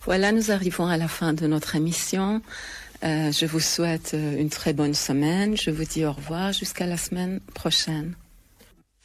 Voilà, nous arrivons à la fin de notre émission. Je vous souhaite une très bonne semaine. Je vous dis au revoir jusqu'à la semaine prochaine.